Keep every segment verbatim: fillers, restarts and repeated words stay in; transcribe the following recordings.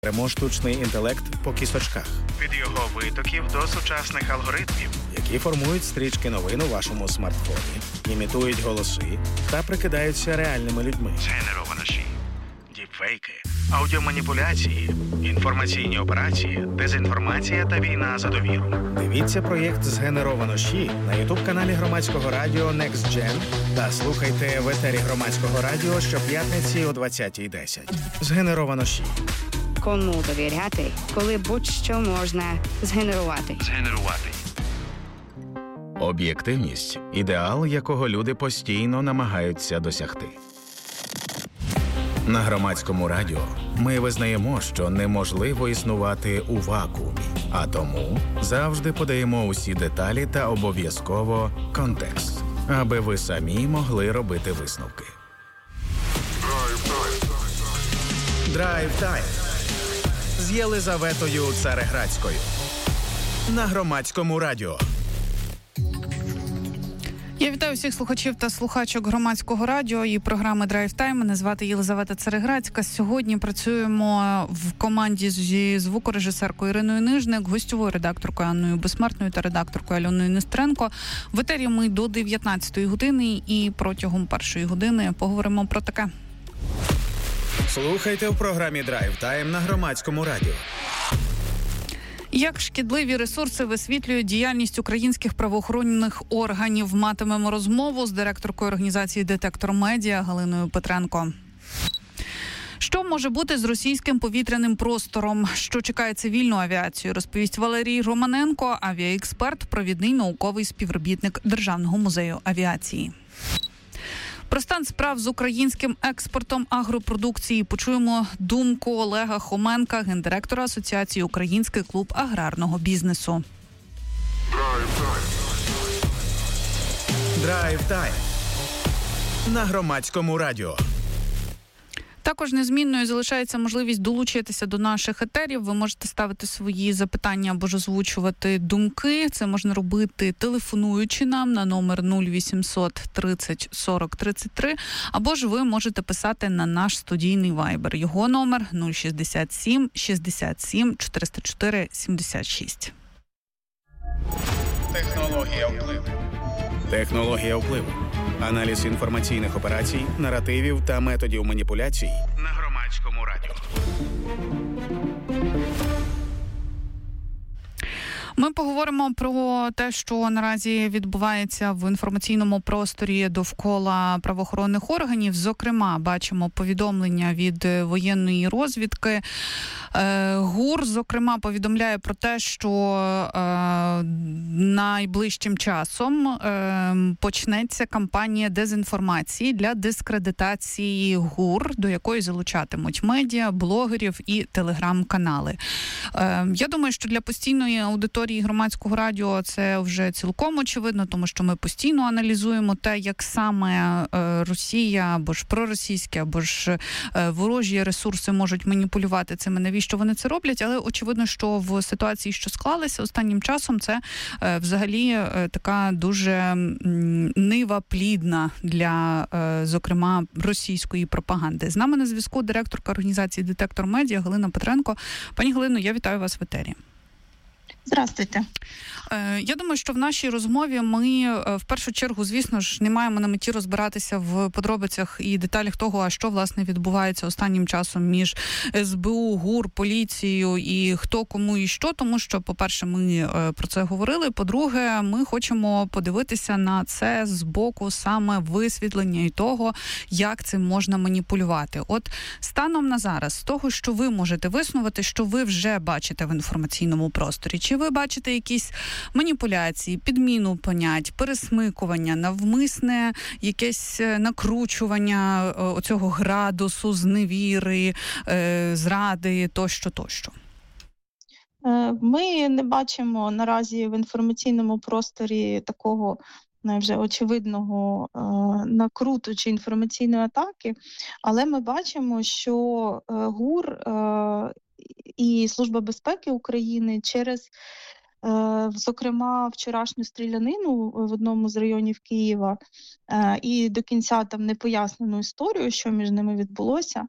Беремо штучний інтелект по кісточках. Від його витоків до сучасних алгоритмів, які формують стрічки новин у вашому смартфоні, імітують голоси та прикидаються реальними людьми. Згенеровано ші. Діпфейки, аудіоманіпуляції, інформаційні операції, дезінформація та війна за довіру. Дивіться проєкт «Згенеровано ші» на ютуб-каналі Громадського радіо NextGen та слухайте в етері Громадського радіо щоп'ятниці о двадцятій десять. «Згенеровано ші». Кому довіряти, коли будь-що можна згенерувати. Згенерувати. Об'єктивність – ідеал, якого люди постійно намагаються досягти. На Громадському радіо ми визнаємо, що неможливо існувати у вакуумі, а тому завжди подаємо усі деталі та обов'язково контекст, аби ви самі могли робити висновки. Драйв-тайм з Єлизаветою Цареградською на Громадському радіо. Я вітаю всіх слухачів та слухачок Громадського радіо і програми «Драйв Тайм». Мене звати Єлизавета Цареградська. Сьогодні працюємо в команді зі звукорежисеркою Іриною Нижник, гостьовою редакторкою Анною Безсмертною та редакторкою Альоною Нестеренко. В етері ми до дев'ятнадцятої години і протягом першої години поговоримо про таке. Слухайте в програмі «Драйв Тайм» на Громадському радіо. Як шкідливі ресурси висвітлюють діяльність українських правоохоронних органів? Матимемо розмову з директоркою організації «Детектор Медіа» Галиною Петренко. Що може бути з російським повітряним простором? Що чекає цивільну авіацію? Розповість Валерій Романенко, авіаексперт, провідний науковий співробітник Державного музею авіації. Про стан справ з українським експортом агропродукції почуємо думку Олега Хоменка, гендиректора Асоціації «Український клуб аграрного бізнесу». Драйв-тайм на Громадському радіо. Також незмінною залишається можливість долучитися до наших етерів. Ви можете ставити свої запитання або ж озвучувати думки. Це можна робити, телефонуючи нам на номер нуль вісімсот тридцять сорок тридцять три, або ж ви можете писати на наш студійний вайбер. Його номер нуль шістдесят сім шістдесят сім чотириста чотири сімдесят шість. Технологія впливу. Технологія впливу. Аналіз інформаційних операцій, наративів та методів маніпуляцій на Громадському радіо. Ми поговоримо про те, що наразі відбувається в інформаційному просторі довкола правоохоронних органів. Зокрема, бачимо повідомлення від воєнної розвідки. ГУР, зокрема, повідомляє про те, що найближчим часом почнеться кампанія дезінформації для дискредитації ГУР, до якої залучатимуть медіа, блогерів і телеграм-канали. Я думаю, що для постійної аудиторії Громадського радіо це вже цілком очевидно, тому що ми постійно аналізуємо те, як саме Росія або ж проросійські, або ж ворожі ресурси можуть маніпулювати цими, навіщо вони це роблять, але очевидно, що в ситуації, що склалися останнім часом, це взагалі така дуже нива плідна для, зокрема, російської пропаганди. З нами на зв'язку директорка організації «Детектор Медіа» Галина Петренко. Пані Галино, я вітаю вас в етері. Здравствуйте. Я думаю, що в нашій розмові ми в першу чергу, звісно ж, не маємо на меті розбиратися в подробицях і деталях того, а що, власне, відбувається останнім часом між ес бе у, ГУР, поліцією і хто, кому і що, тому що, по-перше, ми про це говорили, по-друге, ми хочемо подивитися на це з боку саме висвітлення і того, як цим можна маніпулювати. От станом на зараз, з того, що ви можете виснувати, що ви вже бачите в інформаційному просторі, чи ви бачите якісь маніпуляції, підміну понять, пересмикування, навмисне якесь накручування оцього градусу, зневіри, зради, тощо-тощо? Ми не бачимо наразі в інформаційному просторі такого вже очевидного накруту чи інформаційної атаки, але ми бачимо, що ГУР і Служба безпеки України через зокрема, вчорашню стрілянину в одному з районів Києва і до кінця там непояснену історію, що між ними відбулося,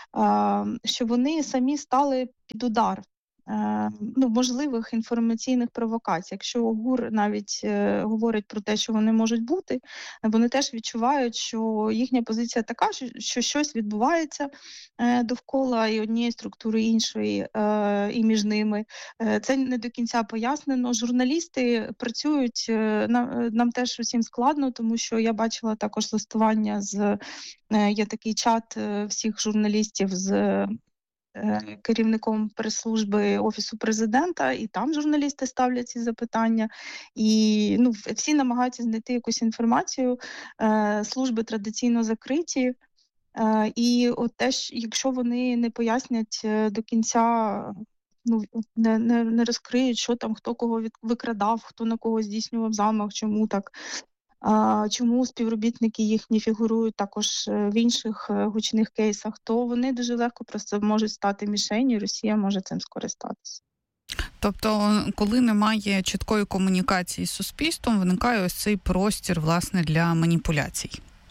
що вони самі стали під удар ну, можливих інформаційних провокацій. Якщо ГУР навіть е, говорить про те, що вони можуть бути, вони теж відчувають, що їхня позиція така, що, що щось відбувається е, довкола і однієї структури, іншої, е, і між ними. Е, це не до кінця пояснено. Журналісти працюють, е, нам, нам теж усім складно, тому що я бачила також листування з, е, є такий чат е, всіх журналістів з керівником прес-служби Офісу Президента, і там журналісти ставлять ці запитання. І ну, всі намагаються знайти якусь інформацію. Е, служби традиційно закриті. Е, і от теж, якщо вони не пояснять до кінця, ну, не, не, не розкриють, що там, хто кого від, викрадав, хто на кого здійснював замах, чому так, а, чому співробітники їхні фігурують також в інших гучних кейсах, то вони дуже легко просто можуть стати мішенью, і Росія може цим скористатися. Тобто, коли немає чіткої комунікації з суспільством, виникає ось цей простір, власне, для маніпуляцій.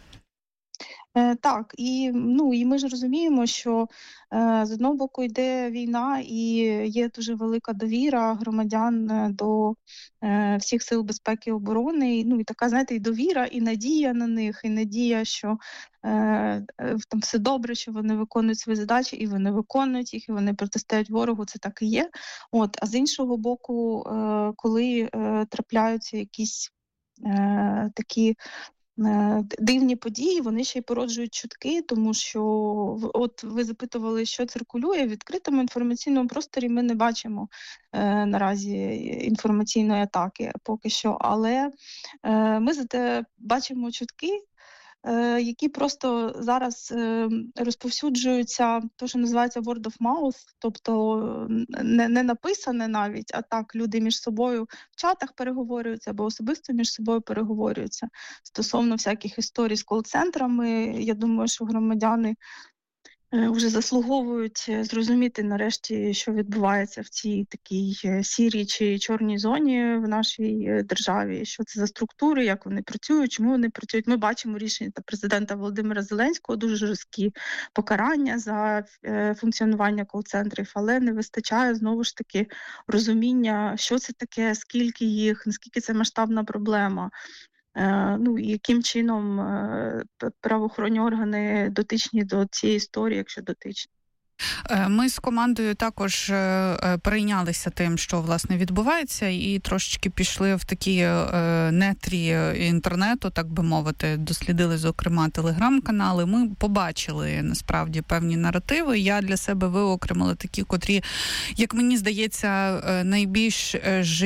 Е, так, і, ну, і ми ж розуміємо, що е, з одного боку йде війна і є дуже велика довіра громадян до е, всіх сил безпеки і оборони, і, ну, і така, знаєте, і довіра, і надія на них, і надія, що е, там все добре, що вони виконують свої задачі, і вони виконують їх, і вони протистоять ворогу, це так і є. От, а з іншого боку, е, коли е, трапляються якісь е, такі дивні події, вони ще й породжують чутки, тому що, от ви запитували, що циркулює, в відкритому інформаційному просторі ми не бачимо е, наразі інформаційної атаки поки що, але е, ми зате бачимо чутки, е, які просто зараз е, розповсюджуються, то, що називається word of mouth, тобто не, не написане навіть, а так люди між собою в чатах переговорюються або особисто між собою переговорюються стосовно всяких історій з кол-центрами. Я думаю, що громадяни вже заслуговують зрозуміти нарешті, що відбувається в цій такій сірій чи чорній зоні в нашій державі, що це за структури, як вони працюють, чому вони працюють. Ми бачимо рішення президента Володимира Зеленського, дуже жорсткі покарання за функціонування кол-центрів, але не вистачає, знову ж таки, розуміння, що це таке, скільки їх, наскільки це масштабна проблема. Ну, і яким чином правоохоронні органи дотичні до цієї історії, якщо дотичні. Ми з командою також перейнялися тим, що, власне, відбувається, і трошечки пішли в такі нетрі інтернету, так би мовити, дослідили, зокрема, телеграм-канали. Ми побачили, насправді, певні наративи. Я для себе виокремила такі, котрі, як мені здається, найбільш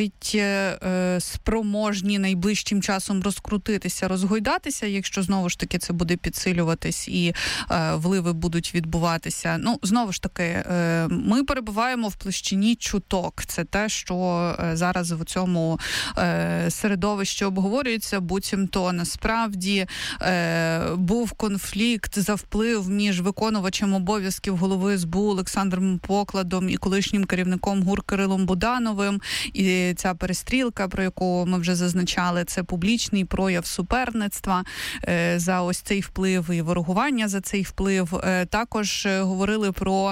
життєспроможні найближчим часом розкрутитися, розгойдатися, якщо, знову ж таки, це буде підсилюватись і вливи будуть відбуватися. Ну, знову ж таки, ми перебуваємо в площині чуток. Це те, що зараз в цьому середовищі обговорюється, буцімто насправді був конфлікт за вплив між виконувачем обов'язків голови ес бе у Олександром Покладом і колишнім керівником ГУР Кирилом Будановим. І ця перестрілка, про яку ми вже зазначали, це публічний прояв суперництва за ось цей вплив і ворогування за цей вплив. Також говорили про Про,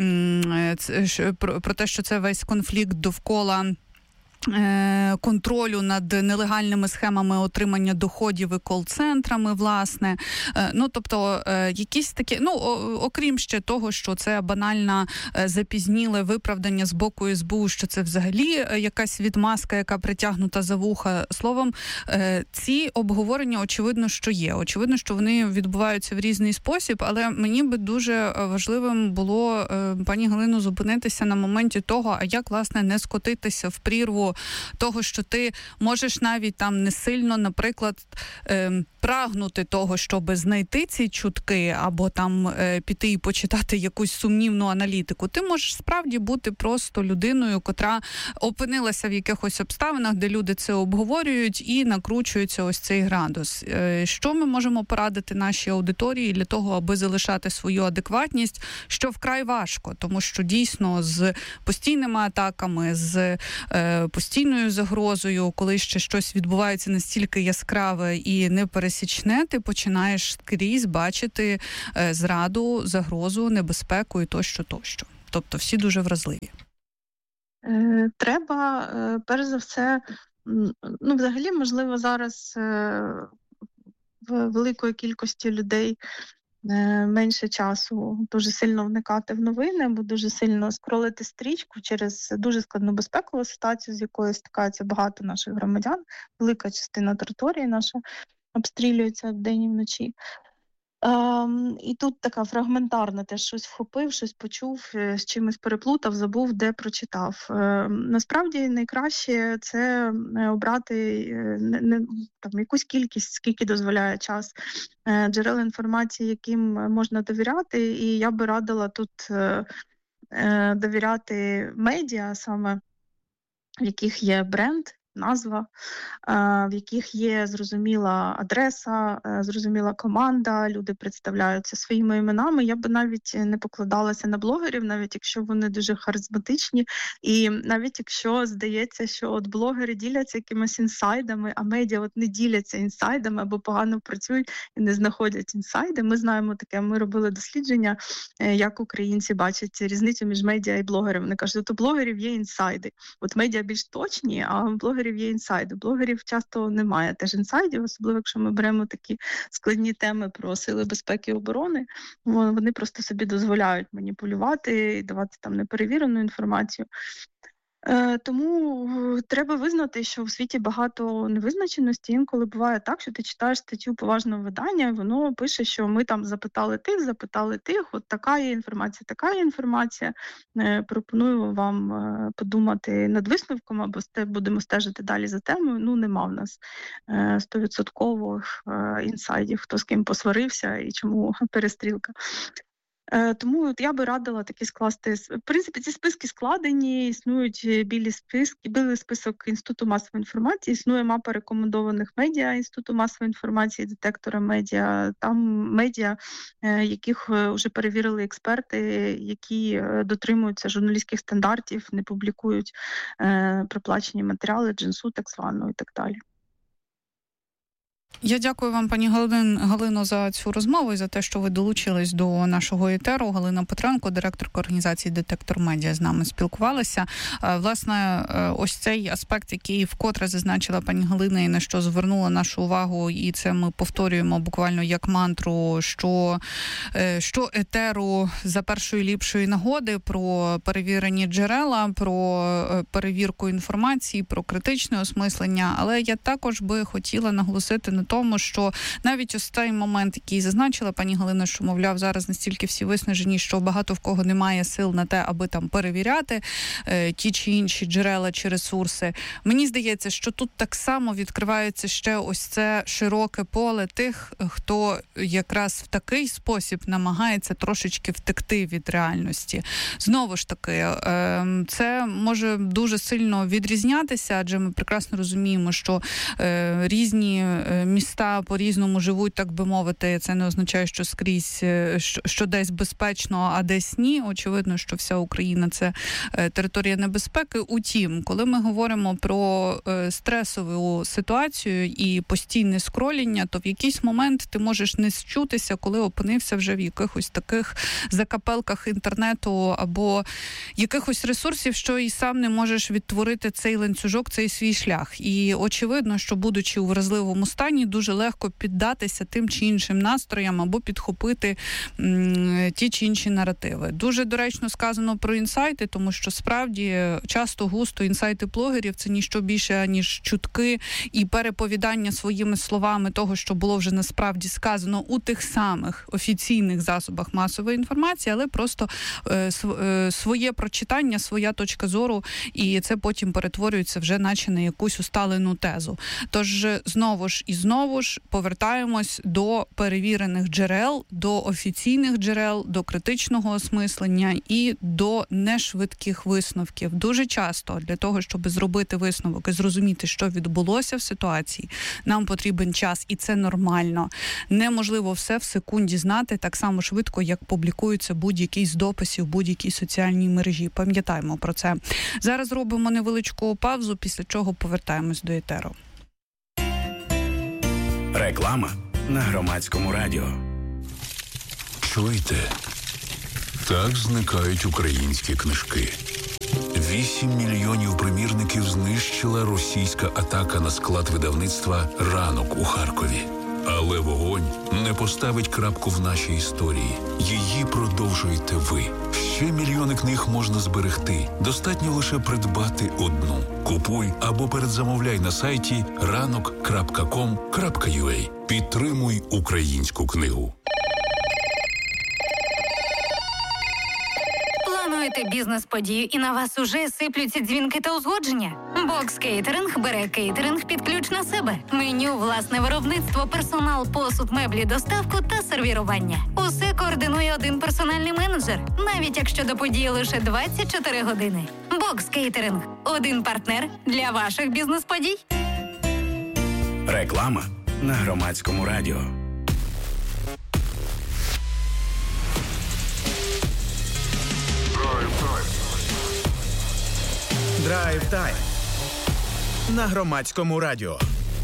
про те, що це весь конфлікт довкола контролю над нелегальними схемами отримання доходів і кол-центрами, власне. Ну, тобто, якісь такі, ну, окрім ще того, що це банальне запізніле виправдання з боку ес бе у, що це взагалі якась відмазка, яка притягнута за вуха. Словом, ці обговорення, очевидно, що є. Очевидно, що вони відбуваються в різний спосіб, але мені би дуже важливим було, пані Галино, зупинитися на моменті того, а як, власне, не скотитися в прірву того, що ти можеш навіть там не сильно, наприклад, е, прагнути того, щоб знайти ці чутки, або там е, піти і почитати якусь сумнівну аналітику. Ти можеш справді бути просто людиною, котра опинилася в якихось обставинах, де люди це обговорюють і накручується ось цей градус. Е, що ми можемо порадити нашій аудиторії для того, аби залишати свою адекватність, що вкрай важко, тому що дійсно з постійними атаками, з е, постійними постійною загрозою, коли ще щось відбувається настільки яскраве і непересічне, ти починаєш скрізь бачити зраду, загрозу, небезпеку і тощо, тощо. Тобто всі дуже вразливі. Треба, перш за все, ну, взагалі, можливо, зараз в великої кількості людей менше часу дуже сильно вникати в новини, або дуже сильно скролити стрічку через дуже складну безпекову ситуацію, з якою стикаються багато наших громадян. Велика частина території наша обстрілюється вдень і вночі. Um, і тут така фрагментарна, теж щось вхопив, щось почув, з чимось переплутав, забув, де прочитав. Uh, насправді найкраще це обрати не, не, там, якусь кількість, скільки дозволяє час, uh, джерел інформації, яким можна довіряти, і я би радила тут uh, uh, довіряти медіа, саме в яких є бренд, назва, в яких є зрозуміла адреса, зрозуміла команда, люди представляються своїми іменами. Я би навіть не покладалася на блогерів, навіть якщо вони дуже харизматичні, і навіть якщо здається, що от блогери діляться якимись інсайдами, а медіа от не діляться інсайдами або погано працюють і не знаходять інсайди. Ми знаємо таке, ми робили дослідження, як українці бачать різницю між медіа і блогерами. Вони кажуть, от у блогерів є інсайди. От медіа більш точні, а у блогерів є інсайди. Блогерів часто немає теж інсайдів, особливо якщо ми беремо такі складні теми про сили безпеки і оборони. Вони просто собі дозволяють маніпулювати і давати там неперевірену інформацію. Тому треба визнати, що в світі багато невизначеності. Інколи буває так, що ти читаєш статтю поважного видання, і воно пише, що ми там запитали тих, запитали тих, от така є інформація, така є інформація. Пропоную вам подумати над висновком, або будемо стежити далі за темою. Ну, нема в нас стовідсоткових інсайдів, хто з ким посварився і чому перестрілка. Тому от я би радила такі скласти. В принципі, ці списки складені, існують білі списки, білий список Інституту масової інформації, існує мапа рекомендованих медіа Інституту масової інформації, детектора медіа. Там медіа, яких вже перевірили експерти, які дотримуються журналістських стандартів, не публікують проплачені матеріали, джинсу так званого і так далі. Я дякую вам, пані Галин, Галино, за цю розмову і за те, що ви долучились до нашого етеру. Галина Петренко, директорка організації «Детектор Медіа», з нами спілкувалася. Власне, ось цей аспект, який вкотре зазначила пані Галина і на що звернула нашу увагу, і це ми повторюємо буквально як мантру, що, що етеру за першої ліпшої нагоди, про перевірені джерела, про перевірку інформації, про критичне осмислення. Але я також би хотіла наголосити на тому, що навіть ось цей момент, який зазначила пані Галина, що, мовляв, зараз настільки всі виснажені, що багато в кого немає сил на те, аби там перевіряти е, ті чи інші джерела чи ресурси. Мені здається, що тут так само відкривається ще ось це широке поле тих, хто якраз в такий спосіб намагається трошечки втекти від реальності. Знову ж таки, е, це може дуже сильно відрізнятися, адже ми прекрасно розуміємо, що е, різні е, міста по-різному живуть, так би мовити. Це не означає, що скрізь, що, що десь безпечно, а десь ні. Очевидно, що вся Україна – це територія небезпеки. Утім, коли ми говоримо про стресову ситуацію і постійне скроління, то в якийсь момент ти можеш не счутися, коли опинився вже в якихось таких закапелках інтернету або якихось ресурсів, що і сам не можеш відтворити цей ланцюжок, цей свій шлях. І очевидно, що будучи у вразливому стані, дуже легко піддатися тим чи іншим настроям або підхопити м, ті чи інші наративи. Дуже доречно сказано про інсайти, тому що справді часто густо інсайти блогерів – це ніщо більше, ніж чутки і переповідання своїми словами того, що було вже насправді сказано у тих самих офіційних засобах масової інформації, але просто е, е, своє прочитання, своя точка зору, і це потім перетворюється вже наче на якусь усталену тезу. Тож, знову ж і знову знову ж повертаємось до перевірених джерел, до офіційних джерел, до критичного осмислення і до нешвидких висновків. Дуже часто для того, щоб зробити висновок і зрозуміти, що відбулося в ситуації, нам потрібен час, і це нормально. Неможливо все в секунді знати так само швидко, як публікується будь-який з дописів, будь-якій соціальній мережі. Пам'ятаємо про це. Зараз робимо невеличку паузу, після чого повертаємось до етеру. Реклама на Громадському радіо. Чуєте? Так зникають українські книжки. Вісім мільйонів примірників знищила російська атака на склад видавництва «Ранок» у Харкові. Але вогонь не поставить крапку в нашій історії. Її продовжуєте ви. Ще мільйони книг можна зберегти. Достатньо лише придбати одну. Купуй або передзамовляй на сайті ранок крапка ком крапка ю а. Підтримуй українську книгу. Плануєте бізнес-подію і на вас уже сиплються дзвінки та узгодження? Бокс Кейтеринг бере кейтеринг під ключ на себе. Меню, власне виробництво, персонал, посуд, меблі, доставку та сервірування. Усе координує один персональний менеджер, навіть якщо до події лише двадцять чотири години. Бокс Кейтеринг – один партнер для ваших бізнес-подій. Реклама на Громадському радіо. Драйв-тайм на Громадському радіо.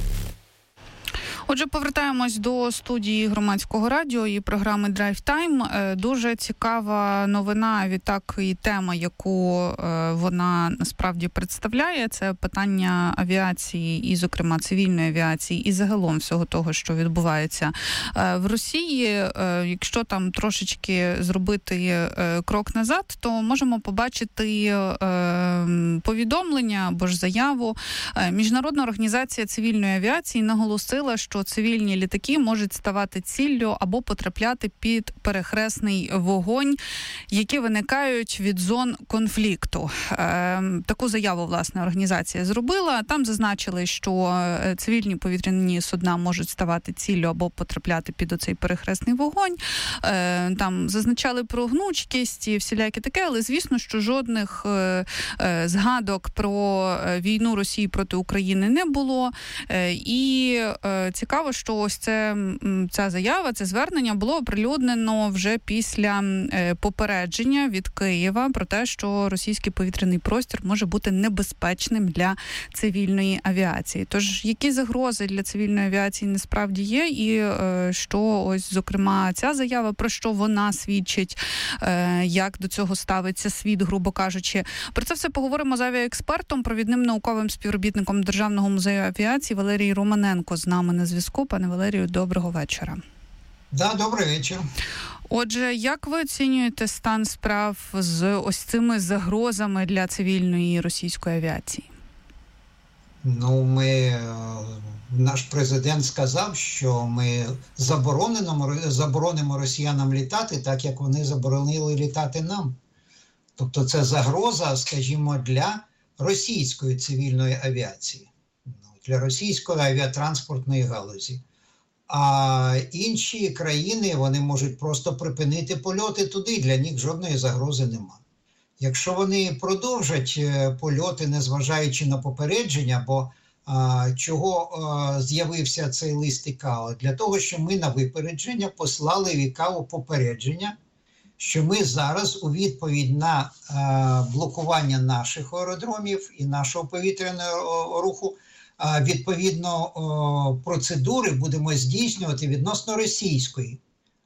Отже, повертаємось до студії Громадського радіо і програми Drive Time. Дуже цікава новина, а відтак і тема, яку вона насправді представляє, це питання авіації і, зокрема, цивільної авіації і загалом всього того, що відбувається в Росії. Якщо там трошечки зробити крок назад, то можемо побачити повідомлення або ж заяву. Міжнародна організація цивільної авіації наголосила, що цивільні літаки можуть ставати ціллю або потрапляти під перехресний вогонь, які виникають від зон конфлікту. Таку заяву, власне, організація зробила. Там зазначили, що цивільні повітряні судна можуть ставати ціллю або потрапляти під оцей перехресний вогонь. Там зазначали про гнучкість і всіляке таке, але, звісно, що жодних згадок про війну Росії проти України не було. І цікаво, що ось це, ця заява, це звернення було оприлюднено вже після попередження від Києва про те, що російський повітряний простір може бути небезпечним для цивільної авіації. Тож, які загрози для цивільної авіації насправді є, і що ось, зокрема, ця заява, про що вона свідчить, як до цього ставиться світ, грубо кажучи. Про це все поговоримо з авіаекспертом, провідним науковим співробітником Державного музею авіації Валерій Романенко з нами на зв'язку. Пане Валерію, доброго вечора. Да, добрий вечір. Отже, як ви оцінюєте стан справ з ось цими загрозами для цивільної російської авіації? Ну, ми, наш президент сказав, що ми заборонимо, заборонимо росіянам літати, так як вони заборонили літати нам. Тобто це загроза, скажімо, для російської цивільної авіації, для російської авіатранспортної галузі. А інші країни, вони можуть просто припинити польоти туди, для них жодної загрози нема. Якщо вони продовжать польоти, незважаючи на попередження, бо а, чого а, з'явився цей лист ІКАО? Для того, що ми на випередження послали в ІКАО попередження, що ми зараз у відповідь на а, блокування наших аеродромів і нашого повітряного руху, а, відповідно о, процедури будемо здійснювати відносно російської,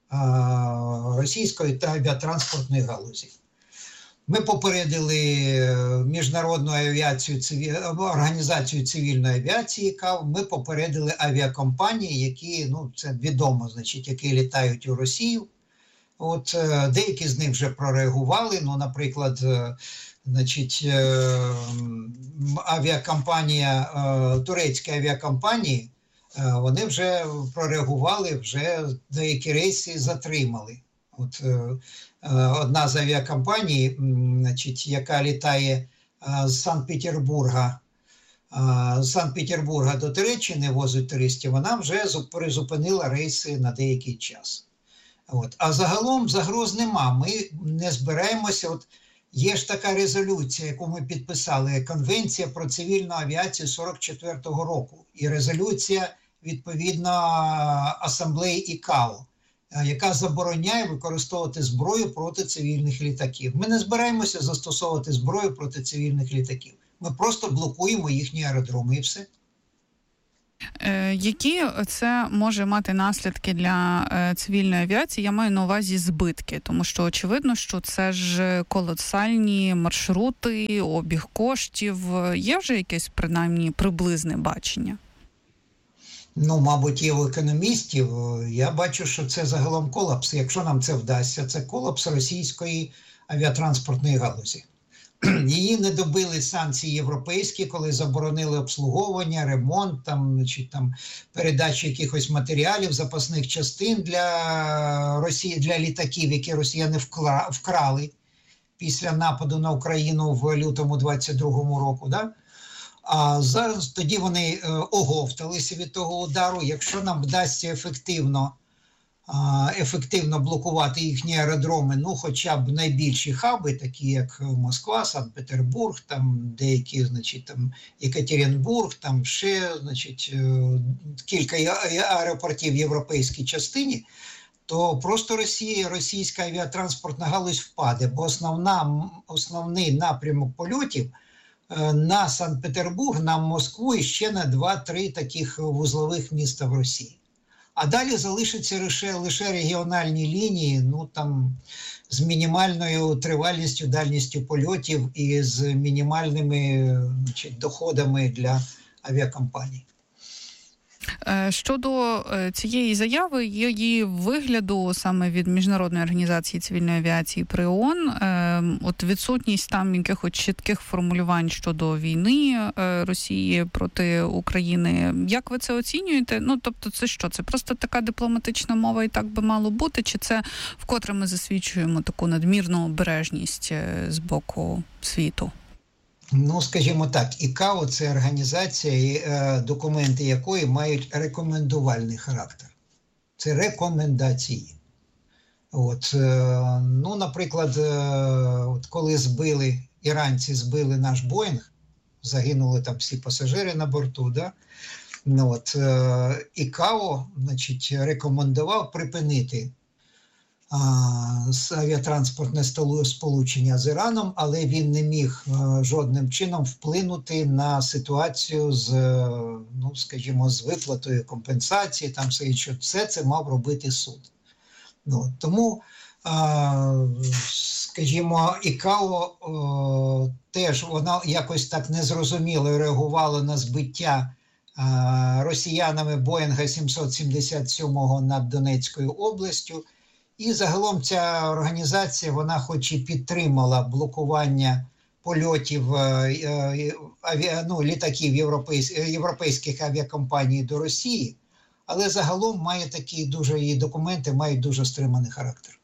а, російської та авіатранспортної галузі. Ми попередили Міжнародну авіацію, організацію цивільної авіації, ми попередили авіакомпанії, які, ну, це відомо, значить, які літають у Росію. От деякі з них вже прореагували, ну, наприклад, значить, авіакомпанія, турецькі авіакомпанії, вони вже прореагували, вже деякі рейси затримали. От одна з авіакомпаній, значить, яка літає з Санкт-Петербурга з Санкт-Петербурга до Туреччини возить туристів, вона вже призупинила рейси на деякий час. От. А загалом загроз нема. Ми не збираємося. От є ж така резолюція, яку ми підписали, Конвенція про цивільну авіацію сорок четвертого року. І резолюція, відповідно, Асамблеї ІКАО, яка забороняє використовувати зброю проти цивільних літаків. Ми не збираємося застосовувати зброю проти цивільних літаків. Ми просто блокуємо їхні аеродроми і все. Е, які це може мати наслідки для е, цивільної авіації? Я маю на увазі збитки, тому що очевидно, що це ж колосальні маршрути, обіг коштів. Є вже якесь, принаймні, приблизне бачення? Ну, мабуть, є у економістів. Я бачу, що це загалом колапс. Якщо нам це вдасться, це колапс російської авіатранспортної галузі. Її не добили санкції європейські, коли заборонили обслуговування, ремонт, там, значить, там, передачу якихось матеріалів, запасних частин для Росії, для літаків, які росіяни вкла, вкрали після нападу на Україну в лютому двадцять другому року. Да? А зараз тоді вони е, оговталися від того удару. Якщо нам вдасться ефективно ефективно блокувати їхні аеродроми, ну, хоча б найбільші хаби, такі як Москва, Санкт-Петербург, там деякі, значить, там Екатеринбург, там ще, значить, кілька аеропортів в європейській частині, то просто Росія, російська авіатранспортна галузь впаде, бо основна, основний напрямок польотів на Санкт-Петербург, на Москву і ще на два-три таких вузлових міста в Росії. А далі залишаться лише, лише регіональні лінії, ну там з мінімальною тривалістю, дальністю польотів і з мінімальними, значить, доходами для авіакомпаній. Щодо цієї заяви, її вигляду саме від Міжнародної організації цивільної авіації при ООН, от відсутність там якихось чітких формулювань щодо війни Росії проти України, як ви це оцінюєте? Ну, тобто це що? Це просто така дипломатична мова і так би мало бути? Чи це вкотре ми засвідчуємо таку надмірну обережність з боку світу? Ну, скажімо так, ІКАО – це організація, документи якої мають рекомендувальний характер. Це рекомендації. От, ну, наприклад, от коли збили, іранці збили наш Боїнг, загинули там всі пасажири на борту, да? Ну, от, ІКАО, значить, рекомендував припинити авіатранспортне сполучення з Іраном, але він не міг жодним чином вплинути на ситуацію з, ну, скажімо, з виплатою компенсації, там все інше. Все це мав робити суд. Ну, тому, скажімо, ІКАО теж вона якось так незрозуміло реагувала на збиття росіянами Боїнга сімсот сімдесят сім над Донецькою областю. І загалом ця організація, вона хоч і підтримала блокування польотів аві... ну, літаків європейсь... європейських авіакомпаній до Росії, але загалом має такі дуже, її документи мають дуже стриманий характер.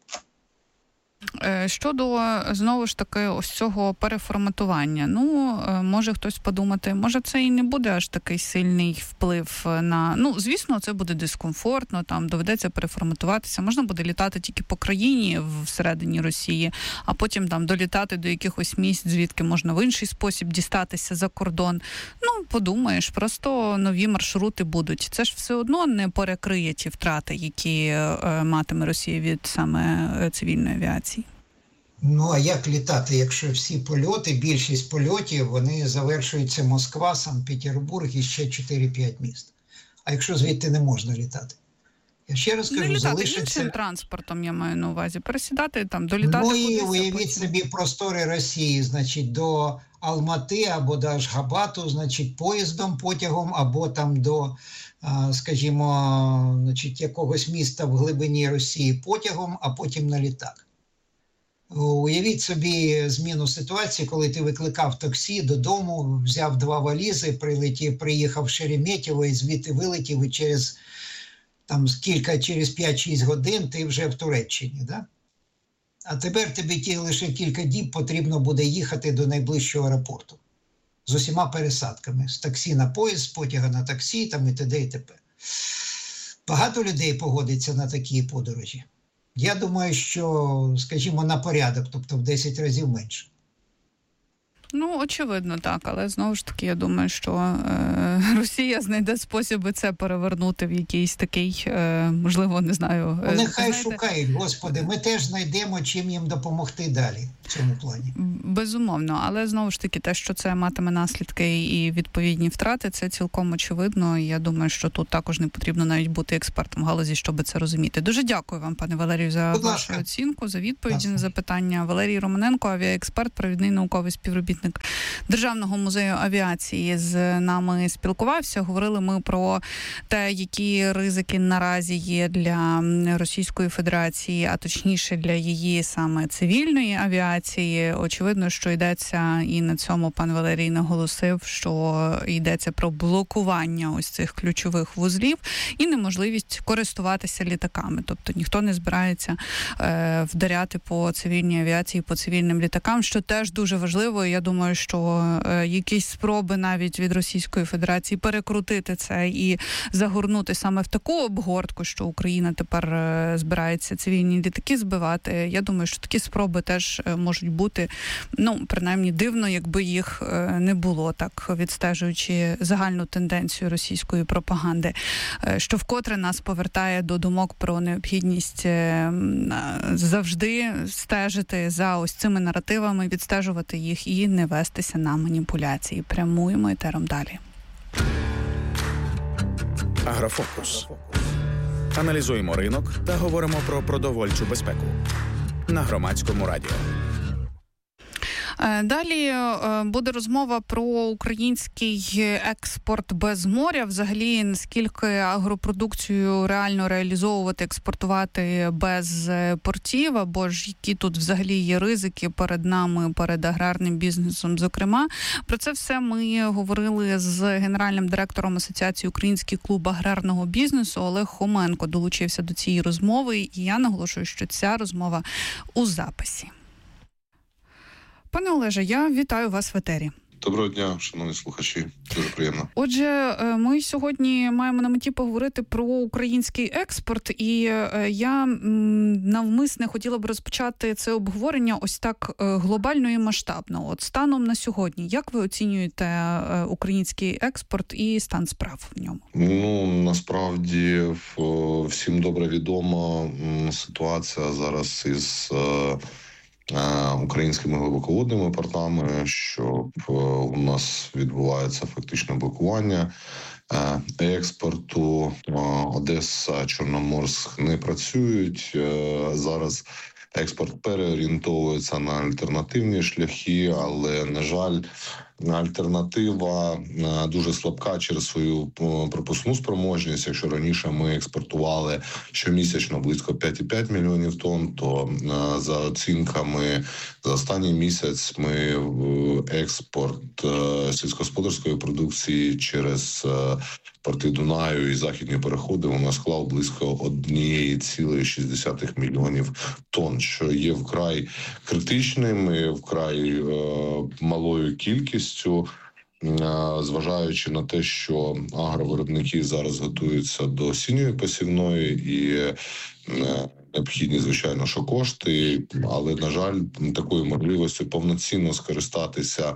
Щодо, знову ж таки, ось цього переформатування. Ну, може хтось подумати, може це і не буде аж такий сильний вплив на... Ну, звісно, це буде дискомфортно, там доведеться переформатуватися. Можна буде літати тільки по країні всередині Росії, а потім там долітати до якихось місць, звідки можна в інший спосіб дістатися за кордон. Ну, подумаєш, просто нові маршрути будуть. Це ж все одно не перекриє ті втрати, які е, матиме Росія від саме цивільної авіації. Ну, а як літати, якщо всі польоти, більшість польотів, вони завершуються Москва, Санкт-Петербург і ще чотири-п'ять міст. А якщо звідти не можна літати? Я ще раз кажу, не залишиться... іншим транспортом, я маю на увазі, пересідати, там, долітати. Ну, і уявіть собі простори Росії, значить, до Алмати або до Ашгабату, значить, поїздом, потягом, або там до, скажімо, значить, якогось міста в глибині Росії потягом, а потім на літак. Уявіть собі зміну ситуації, коли ти викликав таксі додому, взяв два валізи, прилетів, приїхав в Шереметьєво і звідти вилетів, і через там кілька, через п'ять-шість годин ти вже в Туреччині, да? А тепер тобі ті лише кілька діб потрібно буде їхати до найближчого аеропорту. з усіма пересадками. З таксі на поїзд, з потяга на таксі там, і т.д. і т.п. Багато людей погодиться на такі подорожі. Я думаю, що, скажімо, на порядок, тобто в десять разів менше. Ну, очевидно, так, але знову ж таки, я думаю, що е, Росія знайде способи це перевернути в якийсь такий, е, можливо, не знаю... Вони хай шукають, Господи, ми теж знайдемо, чим їм допомогти далі в цьому плані. Безумовно, але знову ж таки, те, що це матиме наслідки і відповідні втрати, це цілком очевидно, і я думаю, що тут також не потрібно навіть бути експертом в галузі, щоб це розуміти. Дуже дякую вам, пане Валерію, за Будь вашу ласка. оцінку, за відповіді Ласка. на запитання. Валерій Романенко, авіаексперт, провідний науковий співробітник Державного музею авіації, з нами спілкувався. Говорили ми про те, які ризики наразі є для Російської Федерації, а точніше для її саме цивільної авіації. Очевидно, що йдеться, і на цьому пан Валерій наголосив, що йдеться про блокування ось цих ключових вузлів і неможливість користуватися літаками. Тобто ніхто не збирається е, вдаряти по цивільній авіації, по цивільним літакам, що теж дуже важливо. Я думаю, що е, якісь спроби навіть від Російської Федерації перекрутити це і загорнути саме в таку обгортку, що Україна тепер е, збирається цивільні літаки збивати. Я думаю, що такі спроби теж е, можуть бути, ну, принаймні дивно, якби їх е, не було, так відстежуючи загальну тенденцію російської пропаганди, е, що вкотре нас повертає до думок про необхідність е, завжди стежити за ось цими наративами, відстежувати їх і не вестися на маніпуляції. Прямуємо етером далі. Агрофокус. Аналізуємо ринок та говоримо про продовольчу безпеку. На Громадському радіо. Далі буде розмова про український експорт без моря. Взагалі, наскільки агропродукцію реально реалізовувати, експортувати без портів, або ж які тут взагалі є ризики перед нами, перед аграрним бізнесом, зокрема. Про це все ми говорили з генеральним директором Асоціації «Український клуб аграрного бізнесу». Олег Хоменко долучився до цієї розмови, і я наголошую, що ця розмова у записі. Пане Олеже, я вітаю вас в етері. Доброго дня, шановні слухачі. Дуже приємно. Отже, ми сьогодні маємо на меті поговорити про український експорт, і я навмисне хотіла б розпочати це обговорення ось так глобально і масштабно. От станом на сьогодні, як ви оцінюєте український експорт і стан справ в ньому? Ну, насправді, всім добре відома ситуація зараз із українськими глибоководними портами, що у нас відбувається фактично блокування експорту. Одеса, Чорноморськ не працюють. Зараз експорт переорієнтовується на альтернативні шляхи, але, на жаль, альтернатива дуже слабка через свою пропускну спроможність. Якщо раніше ми експортували щомісячно близько п'ять цілих п'ять мільйонів тонн, то за оцінками за останній місяць ми експорт сільськогосподарської продукції через порти Дунаю і західні переходи у нас склав близько один цілих шість десятих мільйонів тонн, що є вкрай критичним і вкрай е, малою кількістю, е, зважаючи на те, що агровиробники зараз готуються до осінньої посівної і е, необхідні, звичайно, що кошти, але, на жаль, такою можливістю повноцінно скористатися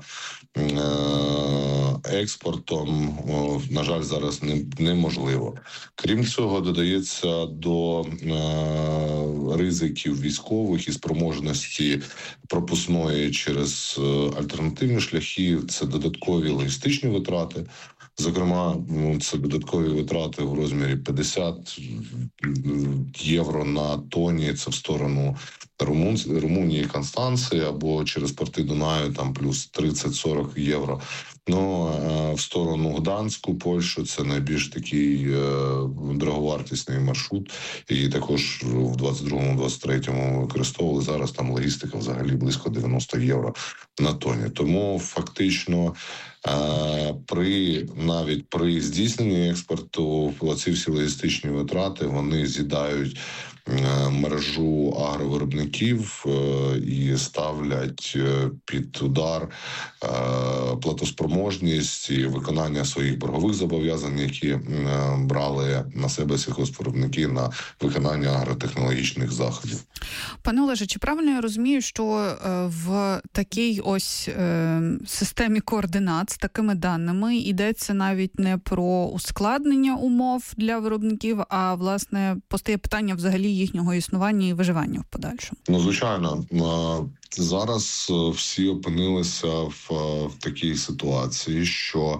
експортом, на жаль, зараз неможливо. Крім цього, додається до ризиків військових і спроможності пропускної через альтернативні шляхи, це додаткові логістичні витрати. Зокрема, це додаткові витрати в розмірі п'ятдесят євро на тоні, це в сторону Румун... Румунії, Констанції, або через порти Дунаю, там плюс тридцять-сорок євро. Ну, в сторону Гданську, Польщу, це найбільш такий е, дороговартісний маршрут. І також в двадцять другому - двадцять третьому використовували. Зараз там логістика взагалі близько дев'яносто євро на тоні. Тому фактично е, при навіть при здійсненні експорту ці всі логістичні витрати, вони з'їдають мережу агровиробників і ставлять під удар платоспроможність і виконання своїх боргових зобов'язань, які брали на себе сільгоспвиробники на виконання агротехнологічних заходів. Пане Олеже, чи правильно я розумію, що в такій ось системі координат з такими даними йдеться навіть не про ускладнення умов для виробників, а, власне, постає питання взагалі їхнього існування і виживання в подальшому? Ну, звичайно. Зараз всі опинилися в, в такій ситуації, що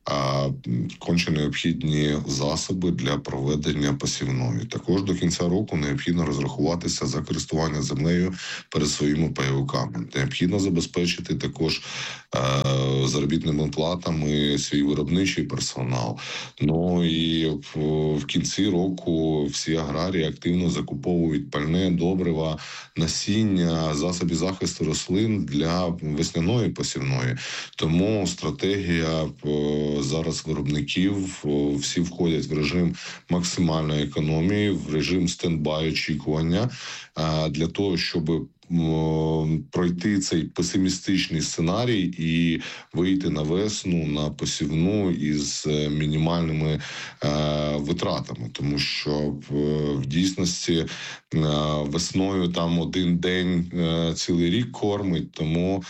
конче необхідні засоби для проведення посівної. Також до кінця року необхідно розрахуватися за користування землею перед своїми пайовиками. Необхідно забезпечити також е, заробітними платами свій виробничий персонал. Ну і в, в кінці року всі аграрії активно закуповують пальне, добрива, насіння, засоби захисту рослин для весняної посівної. Тому стратегія зараз виробників всі входять в режим максимальної економії, в режим стендбай очікування для того, щоб пройти цей песимістичний сценарій і вийти на весну, на посівну із мінімальними е, витратами. Тому що в, в дійсності е, весною там один день е, цілий рік кормить, тому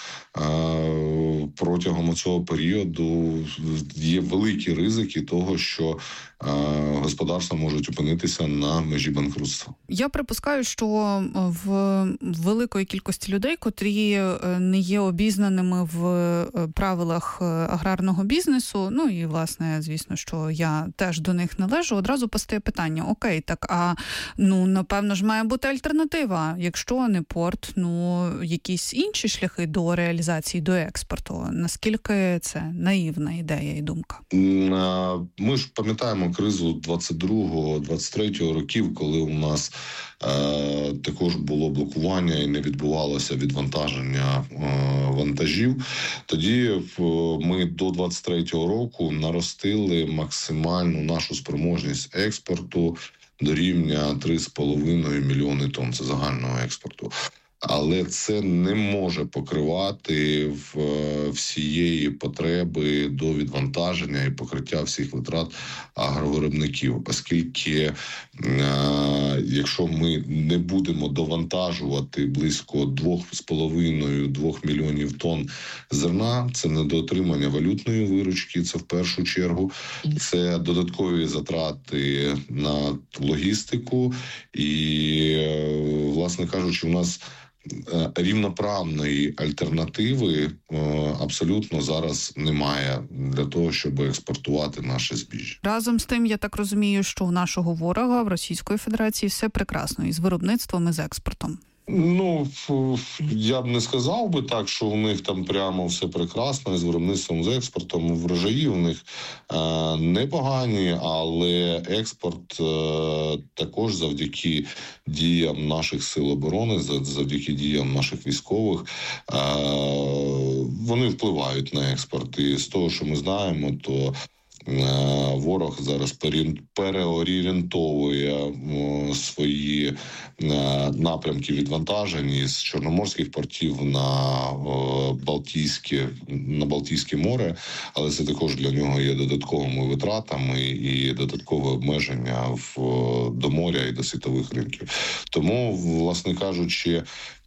е, протягом цього періоду є великі ризики того, що е, господарства можуть опинитися на межі банкрутства. Я припускаю, що в великої кількості людей, котрі не є обізнаними в правилах аграрного бізнесу, ну і, власне, звісно, що я теж до них належу, одразу постає питання: окей, так, а, ну, напевно ж має бути альтернатива. Якщо не порт, ну, якісь інші шляхи до реалізації, до експорту. Наскільки це наївна ідея і думка? Ми ж пам'ятаємо кризу двадцять другого - двадцять третього років, коли у нас е, також було блокування і не відбувалося відвантаження е, вантажів. Тоді е, ми до двадцять третього року наростили максимальну нашу спроможність експорту до рівня три з половиною мільйони тонн. Це загального експорту. Але це не може покривати в, всієї потреби до відвантаження і покриття всіх витрат агровиробників. Оскільки, е, якщо ми не будемо довантажувати близько два з половиною - двох мільйонів тонн зерна, це недоотримання валютної виручки, це в першу чергу, це додаткові затрати на логістику і, власне кажучи, у нас рівноправної альтернативи абсолютно зараз немає для того, щоб експортувати наше збіжжя. Разом з тим, я так розумію, що у нашого ворога в Російської Федерації все прекрасно із виробництвом, і з експортом. Ну, я б не сказав би так, що у них там прямо все прекрасно з виробництвом, з експортом. Врожаї у них е, непогані, але експорт е, також завдяки діям наших сил оборони, завдяки діям наших військових, е, вони впливають на експорт. І з того, що ми знаємо, то ворог зараз переорієнтовує свої напрямки відвантажень із чорноморських портів на Балтійське, на Балтійське море, але це також для нього є додатковими витратами і додаткове обмеження в, до моря і до світових ринків. Тому, власне кажучи,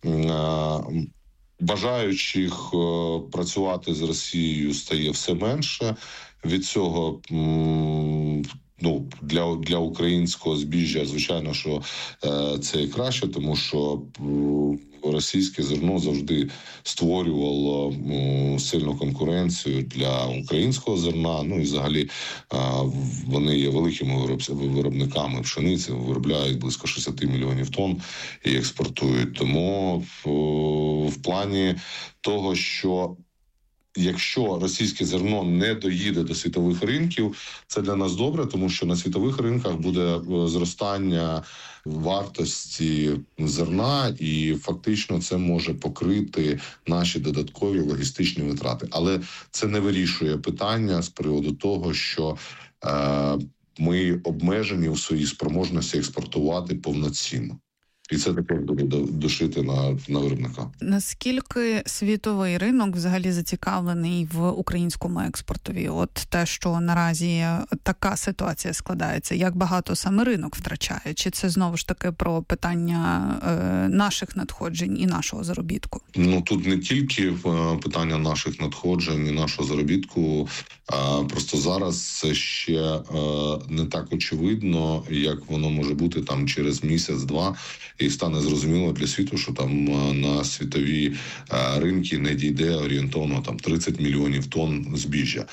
бажаючих працювати з Росією стає все менше. Від цього, ну, для, для українського збіжжя, звичайно, що це і краще, тому що російське зерно завжди створювало сильну конкуренцію для українського зерна. Ну і взагалі вони є великими виробниками пшениці, виробляють близько шістдесят мільйонів тонн і експортують. Тому в, в плані того, що якщо російське зерно не доїде до світових ринків, це для нас добре, тому що на світових ринках буде зростання вартості зерна, і фактично це може покрити наші додаткові логістичні витрати. Але це не вирішує питання з приводу того, що е, ми обмежені у своїй спроможності експортувати повноцінно. І це також буде душити на, на виробника. Наскільки світовий ринок взагалі зацікавлений в українському експортові? От те, що наразі така ситуація складається, як багато саме ринок втрачає? Чи це знову ж таки про питання е, наших надходжень і нашого заробітку? Ну, тут не тільки питання наших надходжень і нашого заробітку, а просто зараз це ще е, не так очевидно, як воно може бути там через місяць-два, і стане зрозуміло для світу, що там на світові ринки не дійде орієнтовно там тридцять мільйонів тонн збіжжя.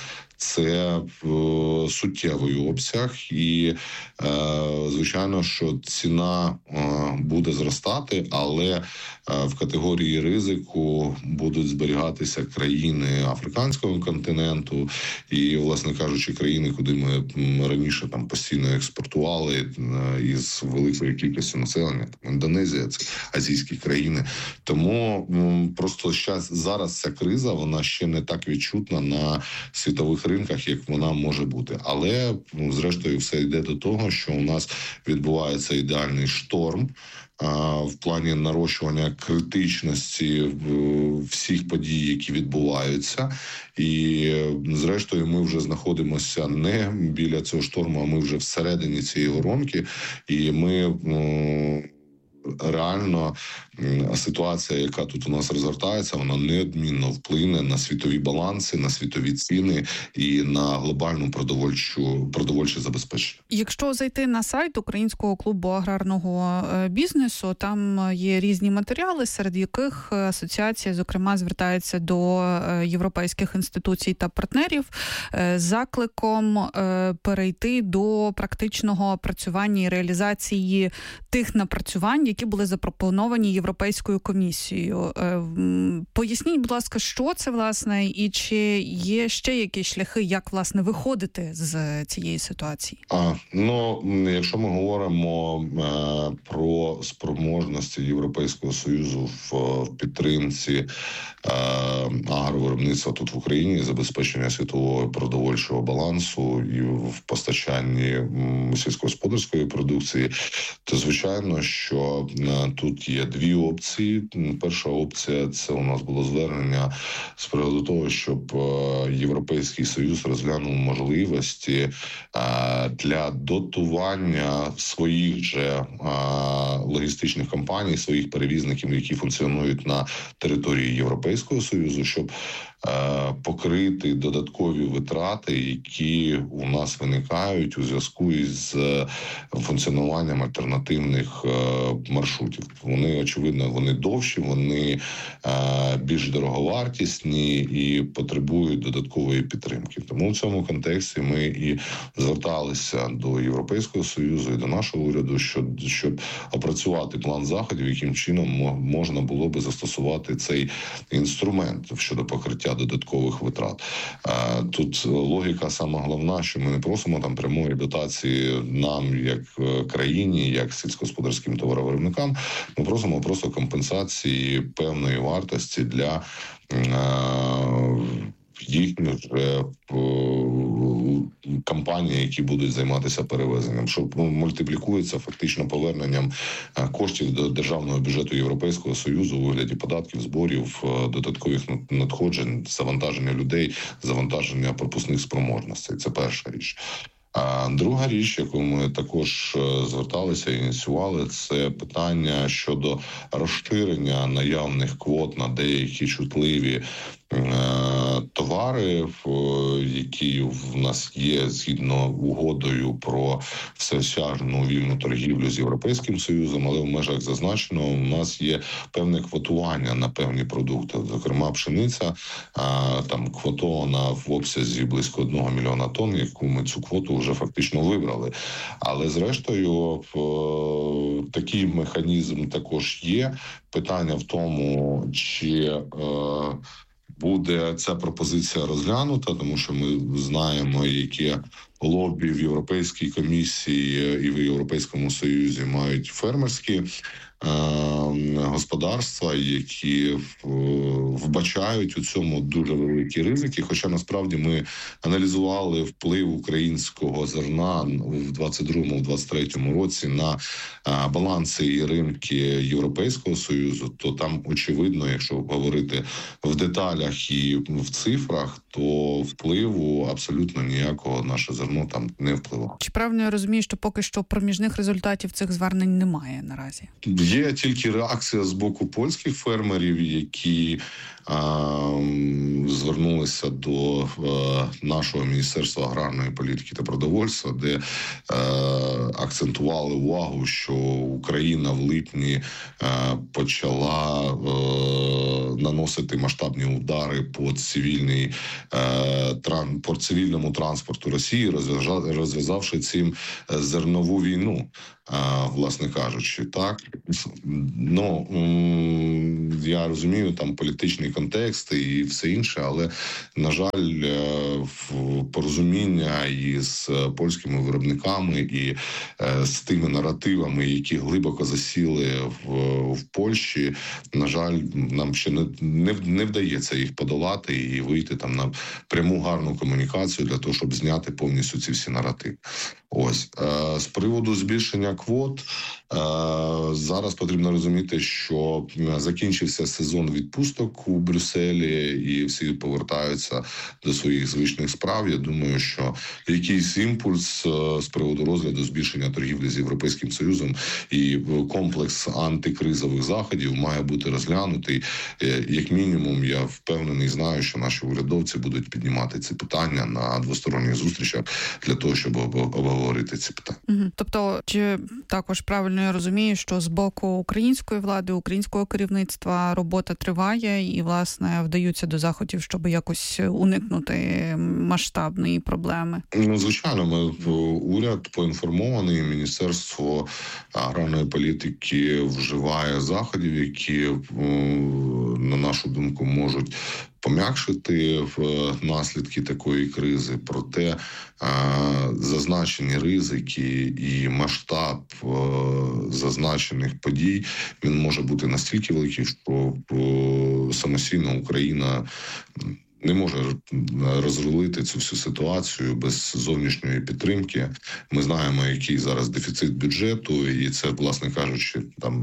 Це е, суттєвий обсяг, і е, звичайно, що ціна е, буде зростати, але е, в категорії ризику будуть зберігатися країни африканського континенту і, власне кажучи, країни, куди ми раніше там постійно експортували е, із великою кількістю населення, там Індонезія, це азійські країни. Тому е, просто щас, зараз ця криза, вона ще не так відчутна на світових ринках, як вона може бути. Але, ну, зрештою, все йде до того, що у нас відбувається ідеальний шторм а, в плані нарощування критичності всіх подій, які відбуваються. І, зрештою, ми вже знаходимося не біля цього шторму, а ми вже всередині цієї воронки. І ми... Ну, реально ситуація, яка тут у нас розгортається, вона неодмінно вплине на світові баланси, на світові ціни і на глобальну продовольчу продовольче забезпечення. Якщо зайти на сайт Українського клубу аграрного бізнесу, там є різні матеріали, серед яких асоціація, зокрема, звертається до європейських інституцій та партнерів з закликом перейти до практичного опрацювання і реалізації тих напрацювань, які були запропоновані Європейською комісією. Поясніть, будь ласка, що це, власне, і чи є ще якісь шляхи, як, власне, виходити з цієї ситуації? А, ну, якщо ми говоримо е, про спроможності Європейського Союзу в, в підтримці е, агровиробництва тут в Україні, забезпечення світового продовольчого балансу і в постачанні сільськогосподарської продукції, то, звичайно, що тут є дві опції. Перша опція – це у нас було звернення з приводу того, щоб Європейський Союз розглянув можливості для дотування своїх же логістичних компаній, своїх перевізників, які функціонують на території Європейського Союзу, щоб покрити додаткові витрати, які у нас виникають у зв'язку із функціонуванням альтернативних маршрутів. Вони, очевидно, вони довші, вони більш дороговартісні і потребують додаткової підтримки. Тому в цьому контексті ми і зверталися до Європейського Союзу і до нашого уряду, щоб, щоб опрацювати план заходів, яким чином можна було би застосувати цей інструмент щодо покриття додаткових витрат. Тут логіка сама головна, що ми не просимо там прямої дотації нам, як країні, як сільськогосподарським товаровиробникам. Ми просимо просто компенсації певної вартості для їхніх компаній, які будуть займатися перевезенням, що мультиплікується фактично поверненням коштів до державного бюджету Європейського Союзу у вигляді податків, зборів, додаткових надходжень, завантаження людей, завантаження пропускних спроможностей. Це перша річ. А друга річ, яку ми також зверталися і ініціювали, це питання щодо розширення наявних квот на деякі чутливі товари, які в нас є згідно угодою про всеосяжну вільну торгівлю з Європейським Союзом, але в межах зазначеного у нас є певне квотування на певні продукти. Зокрема, пшениця там квотована в обсязі близько одного мільйона тонн, яку ми цю квоту вже фактично вибрали. Але зрештою такий механізм також є. Питання в тому, чи буде ця пропозиція розглянута, тому що ми знаємо, які лобі в Європейській комісії і в Європейському Союзі мають фермерські господарства, які вбачають у цьому дуже великі ризики. Хоча насправді ми аналізували вплив українського зерна в двадцять другому - двадцять третьому році на баланси і ринки Європейського Союзу, то там очевидно, якщо говорити в деталях і в цифрах, то впливу абсолютно ніякого наше зерно там не впливало. Чи правильно я розумію, що поки що проміжних результатів цих звернень немає наразі? Є тільки реакція з боку польських фермерів, які а, звернулися до а, нашого Міністерства аграрної політики та продовольства, де а, акцентували увагу, що Україна в липні а, почала а, наносити масштабні удари по цивільній а, тран, по цивільному транспорту Росії, розв'язавши цим зернову війну. А, власне кажучи, так, ну, я розумію, там політичний контекст і все інше, але, на жаль, порозуміння із польськими виробниками і з тими наративами, які глибоко засіли в, в Польщі, на жаль, нам ще не, не, не вдається їх подолати і вийти там на пряму гарну комунікацію для того, щоб зняти повністю ці всі наративи. Ось. З приводу збільшення квот, зараз потрібно розуміти, що закінчився сезон відпусток у Брюсселі і всі повертаються до своїх звичних справ. Я думаю, що якийсь імпульс з приводу розгляду збільшення торгівлі з Європейським Союзом і комплекс антикризових заходів має бути розглянутий. Як мінімум, я впевнений, знаю, що наші урядовці будуть піднімати ці питання на двосторонніх зустрічах для того, щоб обговорити ці питання. Угу. Тобто, чи також правильно я розумію, що з боку української влади, українського керівництва робота триває і, власне, вдаються до заходів, щоб якось уникнути масштабної проблеми? Ну, звичайно, ми уряд поінформований, Міністерство аграрної політики вживає заходів, які, на нашу думку, можуть пом'якшити наслідки такої кризи. Проте зазначені ризики і масштаб зазначених подій, він може бути настільки великий, що самостійно Україна не може розрулити цю всю ситуацію без зовнішньої підтримки. Ми знаємо, який зараз дефіцит бюджету, і це, власне кажучи, там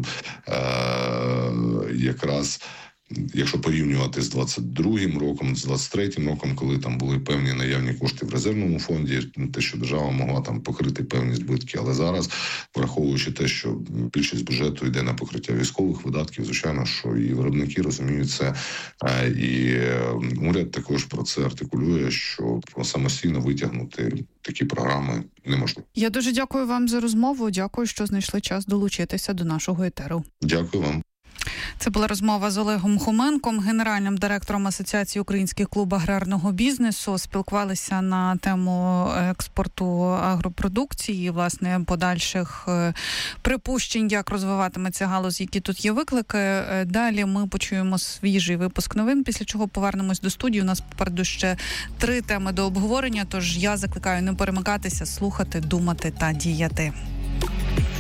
е- якраз якщо порівнювати з двадцять другим роком, з двадцять третім роком, коли там були певні наявні кошти в резервному фонді, те, що держава могла там покрити певні збитки, але зараз, враховуючи те, що більшість бюджету йде на покриття військових видатків, звичайно, що і виробники розуміють це, і уряд також про це артикулює, що самостійно витягнути такі програми неможливо. Я дуже дякую вам за розмову, дякую, що знайшли час долучитися до нашого етеру. Дякую вам. Це була розмова з Олегом Хоменком, генеральним директором Асоціації українських клубів аграрного бізнесу. Спілкувалися на тему експорту агропродукції, власне, подальших припущень, як розвиватиметься галузь, які тут є виклики. Далі ми почуємо свіжий випуск новин, після чого повернемось до студії. У нас попереду ще три теми до обговорення, тож я закликаю не перемикатися, слухати, думати та діяти.